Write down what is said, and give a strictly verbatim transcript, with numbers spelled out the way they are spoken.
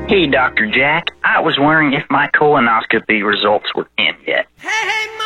Hey, Doctor Jack. I was wondering if my colonoscopy results were in yet. Hey, hey,